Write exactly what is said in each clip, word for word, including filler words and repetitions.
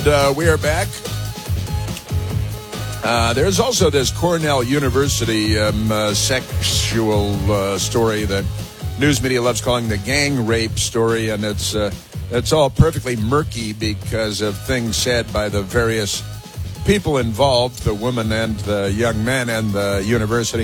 Uh, we are back. Uh, there's also this Cornell University um, uh, sexual uh, story that news media loves calling the gang rape story, and it's uh, it's all perfectly murky because of things said by the various people involved, the woman and the young man and the university.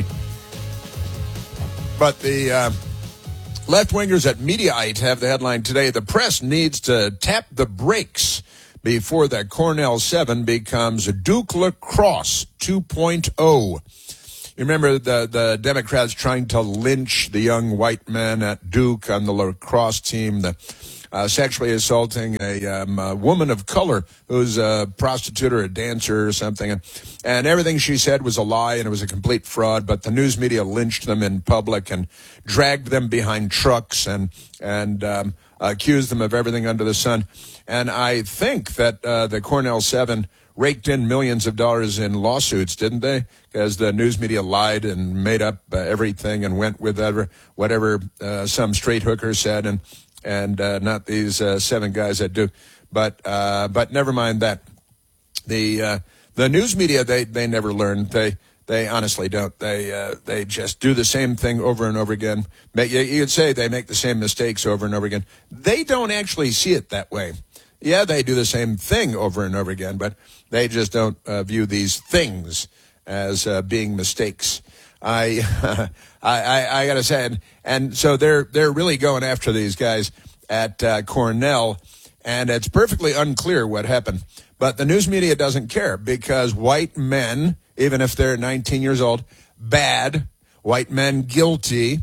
But the uh, left-wingers at Mediaite have the headline today, "The press needs to tap the brakes before the Cornell seven becomes Duke Lacrosse two point oh. You remember the, the Democrats trying to lynch the young white men at Duke on the lacrosse team, the, uh, sexually assaulting a, um, a woman of color who's a prostitute or a dancer or something. And, and everything she said was a lie and it was a complete fraud, but the news media lynched them in public and dragged them behind trucks and, and um, accused them of everything under the sun. And I think that uh, the Cornell seven raked in millions of dollars in lawsuits, didn't they? Because the news media lied and made up uh, everything and went with whatever, whatever uh, some straight hooker said, and and uh, not these uh, seven guys at Duke. But uh, but never mind that. The uh, the news media, they they never learn. They they honestly don't. They uh, they just do the same thing over and over again. You could say they make the same mistakes over and over again. They don't actually see it that way. Yeah, they do the same thing over and over again, but they just don't uh, view these things as uh, being mistakes. I, I, I, I got to say, and, and so they're they're really going after these guys at uh, Cornell, and it's perfectly unclear what happened. But the news media doesn't care because white men, even if they're nineteen years old, bad, white men guilty.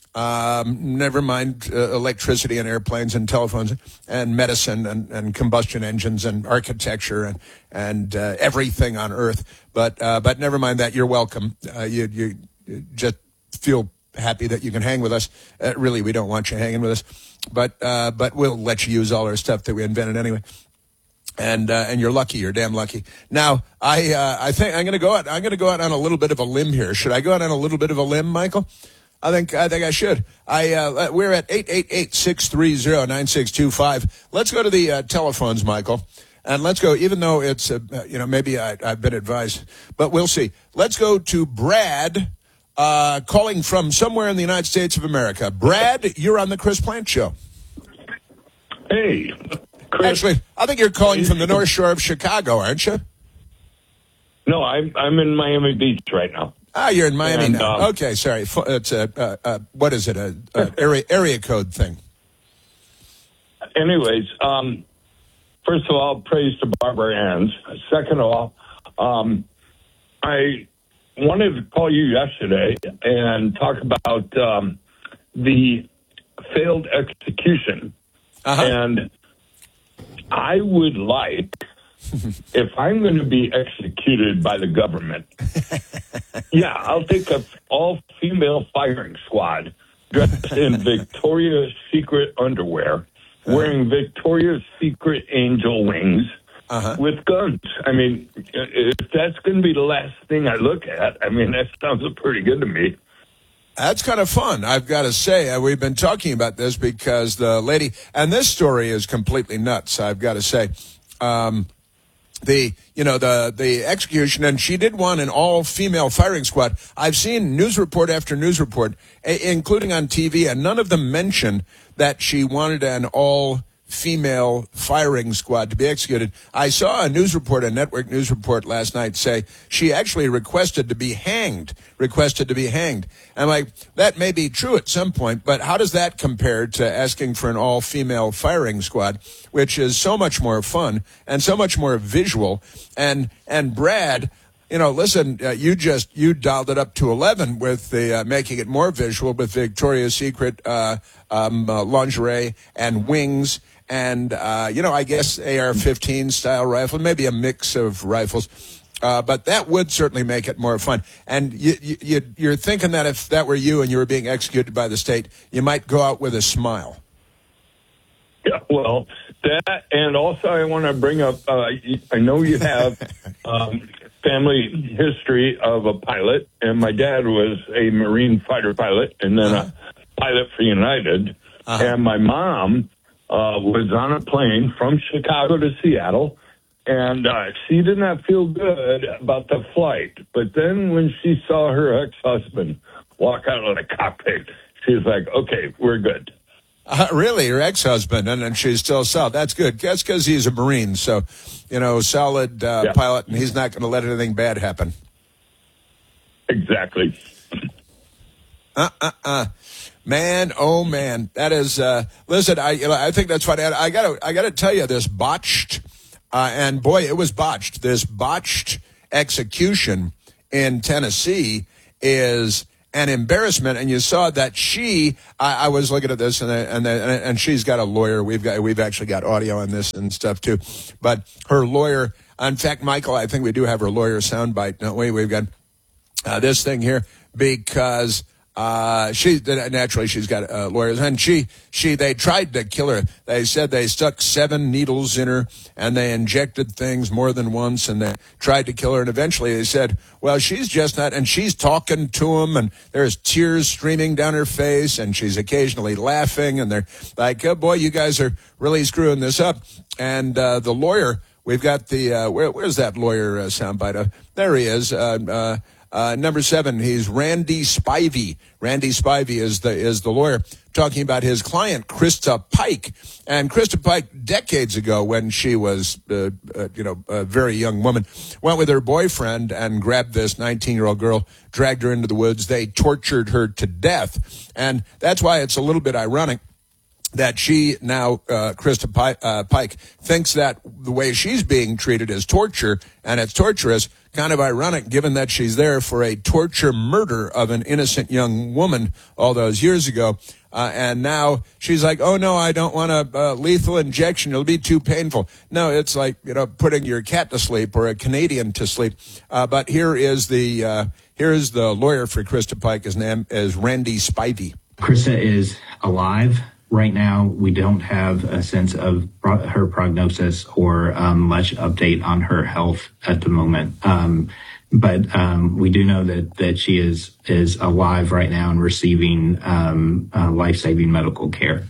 Um, never mind uh, electricity and airplanes and telephones and medicine and, and combustion engines and architecture and and uh, everything on Earth. But uh, but never mind that. You're welcome. Uh, you, you you just feel happy that you can hang with us. Uh, really, we don't want you hanging with us, but uh, but we'll let you use all our stuff that we invented anyway. And uh, and you're lucky. You're damn lucky. Now I uh, I think I'm going to go out. I'm going to go out on a little bit of a limb here. Should I go out on a little bit of a limb, Michael? I think I think I should. I uh, we're at eight eight eight, six three zero, nine six two five. Let's go to the uh, telephones, Michael, and let's go. Even though it's uh, you know maybe I, I've been advised, but we'll see. Let's go to Brad, uh, calling from somewhere in the United States of America. Brad, you're on the Chris Plant Show. Hey, Chris. Actually, I think you're calling from the North Shore of Chicago, aren't you? No, I'm I'm in Miami Beach right now. Ah, you're in Miami and, now. Um, Okay, sorry. It's a, uh, uh, what is it, a, a area, area code thing? Anyways, um, first of all, praise to Barbara Anns. Second of all, um, I wanted to call you yesterday and talk about um, the failed execution. Uh-huh. And I would like, if I'm going to be executed by the government, yeah, I'll take an all-female firing squad dressed in Victoria's Secret underwear, uh-huh. wearing Victoria's Secret angel wings, uh-huh. with guns. I mean, if that's going to be the last thing I look at, I mean, that sounds pretty good to me. That's kind of fun, I've got to say. Uh, we've been talking about this because the lady, and this story is completely nuts, I've got to say. Um, the, you know, the, the execution, and she did want an all-female firing squad. I've seen news report after news report, a- including on T V, and none of them mentioned that she wanted an all-female firing squad to be executed. I saw a news report, a network news report last night say she actually requested to be hanged, requested to be hanged. I'm like, that may be true at some point, but how does that compare to asking for an all-female firing squad, which is so much more fun and so much more visual? And and Brad, you know, listen, uh, you just, you dialed it up to eleven with the uh, making it more visual with Victoria's Secret uh, um, uh, lingerie and wings and, uh, you know, I guess A R fifteen style rifle, maybe a mix of rifles. Uh, but that would certainly make it more fun. And you, you, you're thinking that if that were you and you were being executed by the state, you might go out with a smile. Yeah, well, that, and also I want to bring up, uh, I know you have um, family history of a pilot, and my dad was a Marine fighter pilot and then uh-huh. a pilot for United. Uh-huh. And my mom uh, was on a plane from Chicago to Seattle, And uh, she did not feel good about the flight. But then when she saw her ex-husband walk out of the cockpit, she was like, okay, we're good. Uh, really, her ex-husband, and, and she's still solid. That's good. That's because he's a Marine, so, you know, solid uh, yeah. pilot, and he's not going to let anything bad happen. Exactly. Uh-uh-uh. Man, oh, man. That is, uh, listen, I you know, I think that's funny. I got to I got to tell you, this botched, uh, and boy, it was botched. This botched execution in Tennessee is an embarrassment. And you saw that she, I, I was looking at this, and and and she's got a lawyer. We've got we've actually got audio on this and stuff too. But her lawyer, in fact, Michael, I think we do have her lawyer soundbite, don't we? We've got uh, this thing here because. Uh, she naturally she's got uh, lawyers, and she she they tried to kill her. They said they stuck seven needles in her, and they injected things more than once, and they tried to kill her. And eventually they said, "Well, she's just not." And she's talking to them, and there's tears streaming down her face, and she's occasionally laughing, and they're like, "Oh boy, you guys are really screwing this up." And uh, the lawyer, we've got the uh, where, where's that lawyer uh, soundbite? Uh, there he is. Uh, uh, Uh, number seven, he's Randy Spivey. Randy Spivey is the is the lawyer talking about his client, Krista Pike. And Krista Pike, decades ago, when she was, uh, uh, you know, a very young woman, went with her boyfriend and grabbed this nineteen-year-old girl, dragged her into the woods. They tortured her to death. And that's why it's a little bit ironic that she now, uh, Krista Pike, uh, Pike, thinks that the way she's being treated is torture, and it's torturous. Kind of ironic, given that she's there for a torture murder of an innocent young woman all those years ago. Uh, and now she's like, oh, no, I don't want a uh, lethal injection. It'll be too painful. No, it's like, you know, putting your cat to sleep or a Canadian to sleep. Uh, but here is the uh, here's the lawyer for Krista Pike. His name is Randy Spivey. Krista is alive. Right now, we don't have a sense of pro- her prognosis or um, much update on her health at the moment. Um, but um, we do know that that she is is alive right now and receiving um, uh, life-saving medical care.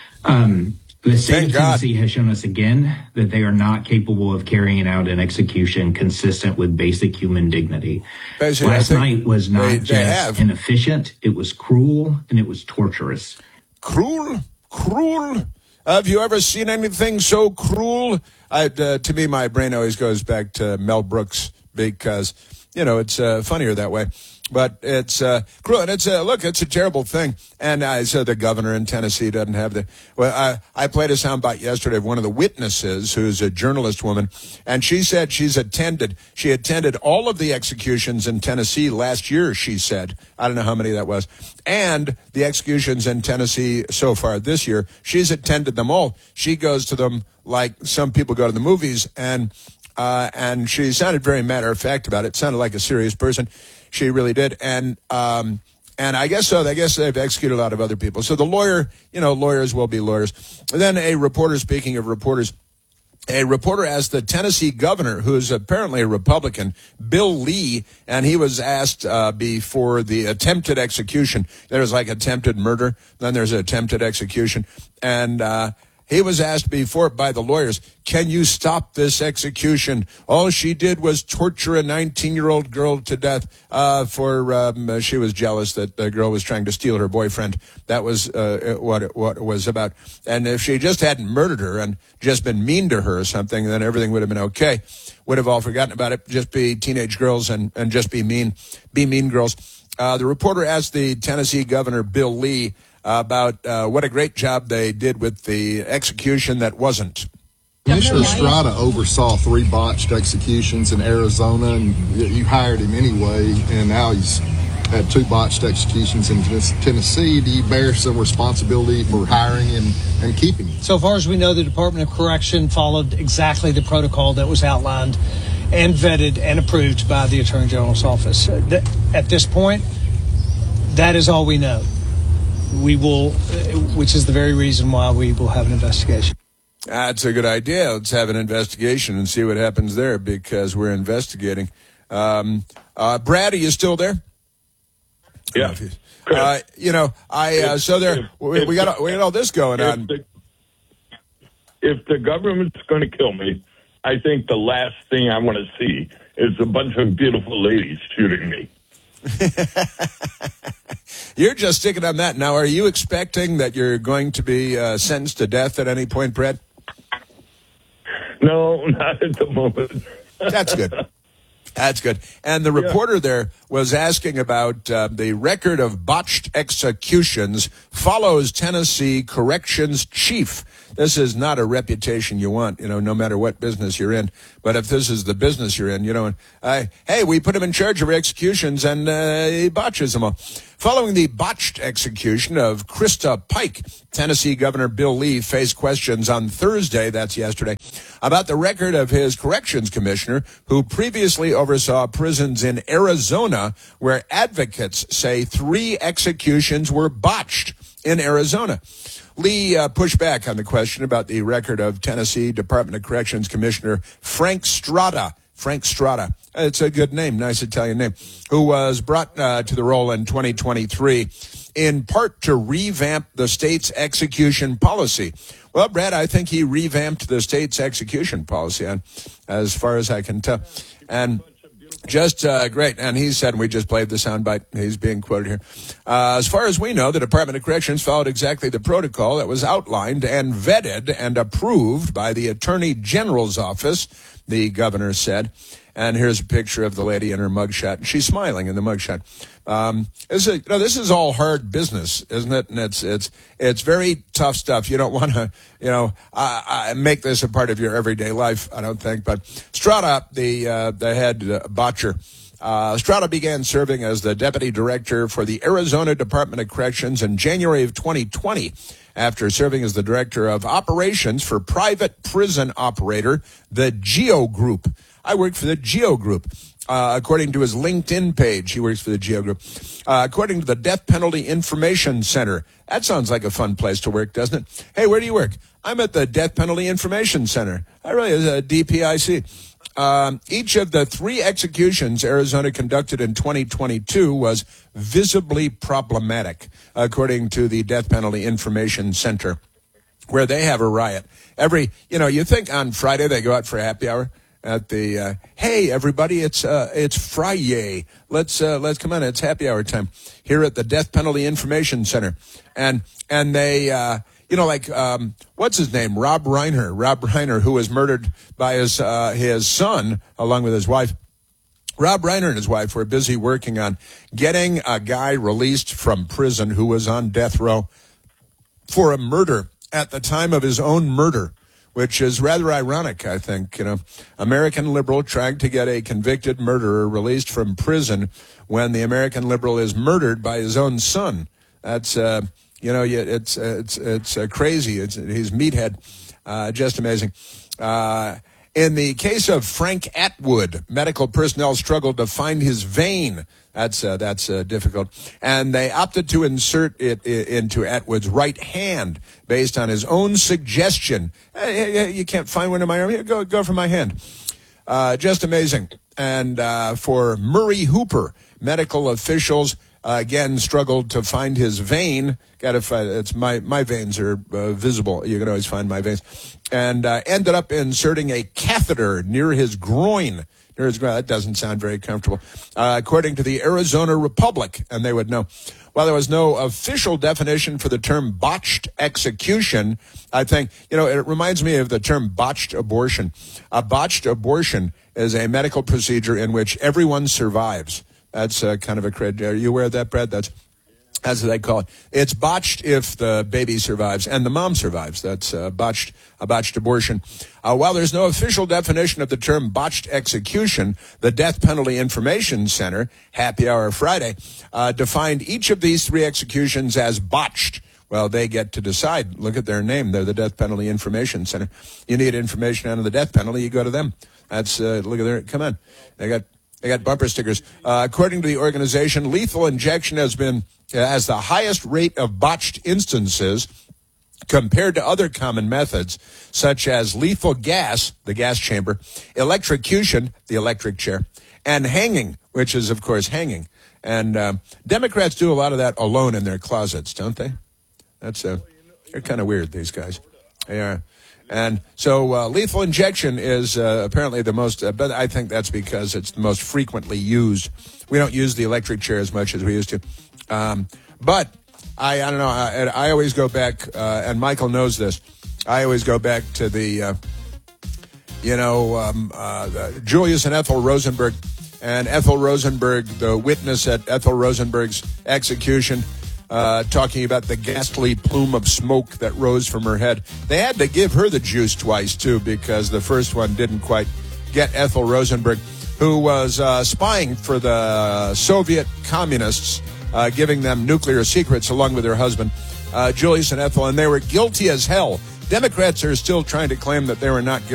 Um, the state Thank of God. Tennessee has shown us again that they are not capable of carrying out an execution consistent with basic human dignity. Basically, Last night was not they, they just have. inefficient; it was cruel and it was torturous. Cruel, cruel. Have you ever seen anything so cruel? I, uh, to me, my brain always goes back to Mel Brooks because, you know, it's uh, funnier that way. But it's uh, cruel, and it's uh, look, it's a terrible thing. And I said the governor in Tennessee doesn't have the. Well, I, I played a soundbite yesterday of one of the witnesses, who's a journalist woman, and she said she's attended. She attended all of the executions in Tennessee last year. She said, I don't know how many that was, and the executions in Tennessee so far this year. She's attended them all. She goes to them like some people go to the movies, and uh, and she sounded very matter of fact about it. Sounded like a serious person. She really did. And um, and I guess so. I guess they've executed a lot of other people. So the lawyer, you know, lawyers will be lawyers. And then a reporter, speaking of reporters, a reporter asked the Tennessee governor, who is apparently a Republican, Bill Lee, and he was asked uh, before the attempted execution. There was like attempted murder, then there's attempted execution. And uh he was asked before by the lawyers, can you stop this execution? All she did was torture a nineteen-year-old girl to death uh, for um, she was jealous that the girl was trying to steal her boyfriend. That was uh, what, it, what it was about. And if she just hadn't murdered her and just been mean to her or something, then everything would have been okay. Would have all forgotten about it, just be teenage girls and, and just be mean, be mean girls. Uh, the reporter asked the Tennessee governor, Bill Lee, about uh, what a great job they did with the execution that wasn't. Commissioner Strada oversaw three botched executions in Arizona, and you hired him anyway, and now he's had two botched executions in Tennessee. Do you bear some responsibility for hiring and, and keeping him? So far as we know, the Department of Correction followed exactly the protocol that was outlined and vetted and approved by the Attorney General's office. At this point, that is all we know. We will, which is the very reason why we will have an investigation. That's a good idea. Let's have an investigation and see what happens there, because we're investigating. Um, uh, Brad, are you still there? Yeah. Uh, you know, I uh, so there if, we, if, we got we got all this going if on. The, if the government's going to kill me, I think the last thing I want to see is a bunch of beautiful ladies shooting me. You're just sticking on that. Now, are you expecting that you're going to be uh, sentenced to death at any point, Brett? No, not at the moment. That's good. That's good. And the reporter yeah. there was asking about uh, the record of botched executions follows Tennessee corrections chief. This is not a reputation you want, you know, no matter what business you're in. But if this is the business you're in, you know, uh, hey, we put him in charge of executions and uh, he botches them all. Following the botched execution of Krista Pike, Tennessee Governor Bill Lee faced questions on Thursday, that's yesterday, about the record of his corrections commissioner who previously oversaw prisons in Arizona where advocates say three executions were botched in Arizona. Lee uh, pushed back on the question about the record of Tennessee Department of Corrections Commissioner Frank Strada. Frank Strada. It's a good name, nice Italian name, who was brought uh, to the role in twenty twenty-three in part to revamp the state's execution policy. Well, Brad, I think he revamped the state's execution policy, on, as far as I can tell. And just uh, great. And he said, and we just played the soundbite, he's being quoted here. Uh, as far as we know, the Department of Corrections followed exactly the protocol that was outlined and vetted and approved by the Attorney General's office, the governor said. And here's a picture of the lady in her mugshot. She's smiling in the mugshot. Um, this is, you know, this is all hard business, isn't it? And it's it's it's very tough stuff. You don't want to, you know, uh, uh, make this a part of your everyday life, I don't think. But Strada, the uh, the head uh, botcher, uh, Strada began serving as the deputy director for the Arizona Department of Corrections in January of twenty twenty. After serving as the director of operations for private prison operator, the Geo Group. I worked for the Geo Group. Uh, according to his LinkedIn page, he works for the Geo Group. Uh, according to the Death Penalty Information Center. That sounds like a fun place to work, doesn't it? Hey, where do you work? I'm at the Death Penalty Information Center. I really is a D P I C. Um, each of the three executions Arizona conducted in twenty twenty-two was visibly problematic, according to the Death Penalty Information Center, where they have a riot. Every, you know, you think on Friday they go out for happy hour at the, uh, hey, everybody, it's uh, it's Friday. Let's uh, let's come on, it's happy hour time here at the Death Penalty Information Center. And, and they... Uh, You know, like, um, what's his name? Rob Reiner. Rob Reiner, who was murdered by his uh, his son, along with his wife. Rob Reiner and his wife were busy working on getting a guy released from prison who was on death row for a murder at the time of his own murder, which is rather ironic, I think. You know, American liberal trying to get a convicted murderer released from prison when the American liberal is murdered by his own son. That's... Uh, You know, it's it's it's uh, crazy. It's he's meathead, uh, just amazing. Uh, in the case of Frank Atwood, medical personnel struggled to find his vein. That's uh, that's uh, difficult, and they opted to insert it into Atwood's right hand based on his own suggestion. Hey, you can't find one in my arm. Here, go go for my hand. Uh, just amazing. And uh, for Murray Hooper, medical officials. Uh, again, struggled to find his vein. Got to find it's my my veins are uh, visible. You can always find my veins, and uh, ended up inserting a catheter near his groin. Near his groin. That doesn't sound very comfortable, uh, according to the Arizona Republic, and they would know. While there was no official definition for the term botched execution, I think you know it reminds me of the term botched abortion. A botched abortion is a medical procedure in which everyone survives. That's uh, kind of a cred. Are you aware of that, Brad? That's that's what they call it. It's botched if the baby survives and the mom survives. That's uh, botched, a botched abortion. Uh, while there's no official definition of the term botched execution, the Death Penalty Information Center, Happy Hour Friday, uh, defined each of these three executions as botched. Well, they get to decide. Look at their name. They're the Death Penalty Information Center. You need information on the death penalty, you go to them. That's, uh, look at their, come on. They got... They got bumper stickers. Uh, according to the organization, lethal injection has been has the highest rate of botched instances compared to other common methods, such as lethal gas, the gas chamber, electrocution, the electric chair, and hanging, which is, of course, hanging. And um, Democrats do a lot of that alone in their closets, don't they? That's uh, they're kind of weird, these guys. They are. And so uh, lethal injection is uh, apparently the most, uh, but I think that's because it's the most frequently used. We don't use the electric chair as much as we used to. Um, but I, I don't know, I, I always go back, uh, and Michael knows this, I always go back to the, uh, you know, um, uh, Julius and Ethel Rosenberg, and Ethel Rosenberg, the witness at Ethel Rosenberg's execution, Uh, talking about the ghastly plume of smoke that rose from her head. They had to give her the juice twice, too, because the first one didn't quite get Ethel Rosenberg, who was uh, spying for the Soviet communists, uh, giving them nuclear secrets along with her husband, uh, Julius and Ethel, and they were guilty as hell. Democrats are still trying to claim that they were not guilty.